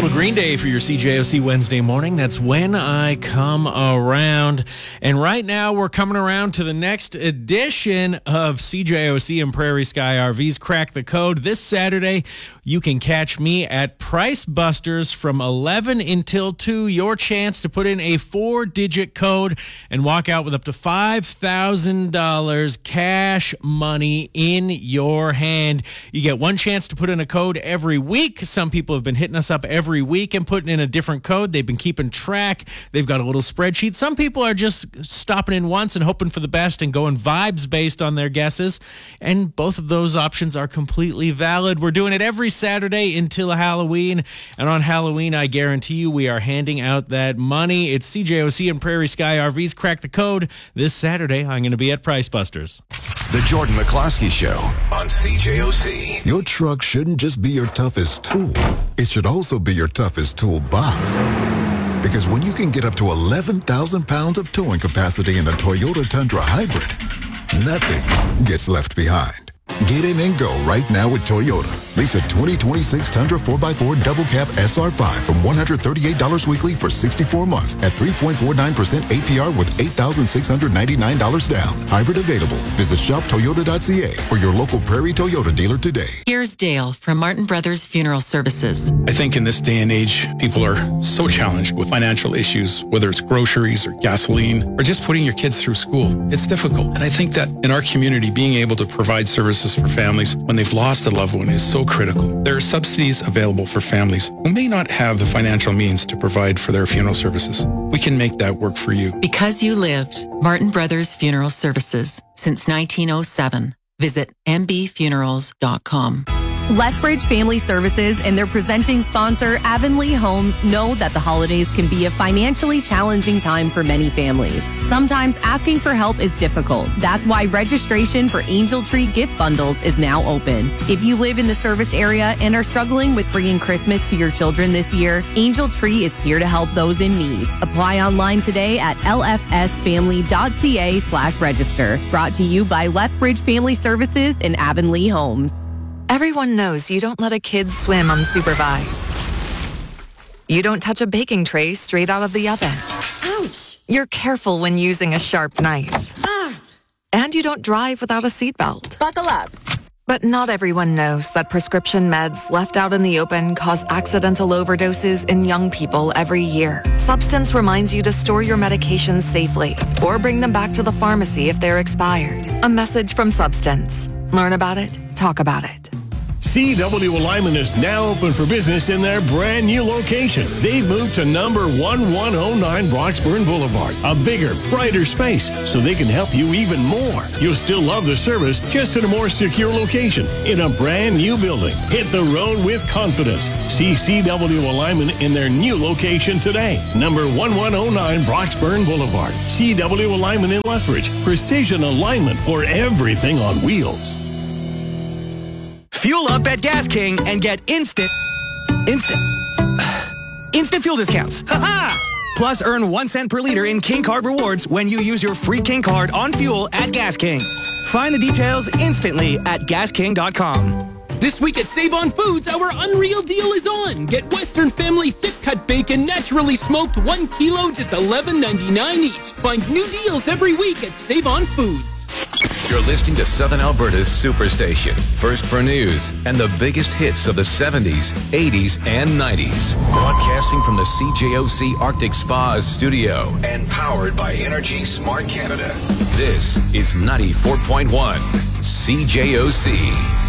Little Green Day for your CJOC Wednesday morning. That's When I Come Around. And right now we're coming around to the next edition of CJOC and Prairie Sky RV's Crack the Code. This Saturday, you can catch me at Price Busters from 11 until 2. Your chance to put in a 4-digit code and walk out with up to $5,000 cash money in your hand. You get one chance to put in a code every week. Some people have been hitting us up every week and putting in a different code. They've been keeping track. They've got a little spreadsheet. Some people are just stopping in once and hoping for the best and going vibes based on their guesses. And both of those options are completely valid. We're doing it every Saturday until Halloween. And on Halloween, I guarantee you we are handing out that money. It's CJOC and Prairie Sky RV's Crack the Code. This Saturday, I'm going to be at Price Busters. The Jordan McCloskey Show on CJOC. Your truck shouldn't just be your toughest tool. It should also be your toughest toolbox. Because when you can get up to 11,000 pounds of towing capacity in a Toyota Tundra Hybrid, nothing gets left behind. Get in and go right now with Toyota. Lease a 2026 Tundra 4x4 Double Cab SR5 from $138 weekly for 64 months at 3.49% APR with $8,699 down. Hybrid available. Visit shoptoyota.ca or your local Prairie Toyota dealer today. Here's Dale from Martin Brothers Funeral Services. I think in this day and age, people are so challenged with financial issues, whether it's groceries or gasoline or just putting your kids through school. It's difficult. And I think that in our community, being able to provide services for families when they've lost a loved one is so critical. There are subsidies available for families who may not have the financial means to provide for their funeral services. We can make that work for you. Because you lived. Martin Brothers Funeral Services. Since 1907. Visit mbfunerals.com. Lethbridge Family Services and their presenting sponsor, Avonlea Homes, know that the holidays can be a financially challenging time for many families. Sometimes asking for help is difficult. That's why registration for Angel Tree gift bundles is now open. If you live in the service area and are struggling with bringing Christmas to your children this year, Angel Tree is here to help those in need. Apply online today at lfsfamily.ca/register. Brought to you by Lethbridge Family Services and Avonlea Homes. Everyone knows you don't let a kid swim unsupervised. You don't touch a baking tray straight out of the oven. Ouch! You're careful when using a sharp knife. And you don't drive without a seatbelt. Buckle up. But not everyone knows that prescription meds left out in the open cause accidental overdoses in young people every year. Substance reminds you to store your medications safely or bring them back to the pharmacy if they're expired. A message from Substance. Learn about it, talk about it. CW Alignment is now open for business in their brand new location. They've moved to number 1109 Broxburn Boulevard, a bigger, brighter space, so they can help you even more. You'll still love the service, just in a more secure location, in a brand new building. Hit the road with confidence. See CW Alignment in their new location today. Number 1109 Broxburn Boulevard. CW Alignment in Lethbridge. Precision alignment for everything on wheels. Fuel up at Gas King and get instant fuel discounts. Ha-ha! Plus, earn 1 cent per liter in King Card rewards when you use your free King Card on fuel at Gas King. Find the details instantly at gasking.com. This week at Save On Foods, our unreal deal is on. Get Western Family Thick Cut Bacon naturally smoked 1 kilo, just $11.99 each. Find new deals every week at Save On Foods. You're listening to Southern Alberta's Superstation. First for news and the biggest hits of the 70s, 80s, and 90s. Broadcasting from the CJOC Arctic Spas studio and powered by Energy Smart Canada. This is 94.1 CJOC.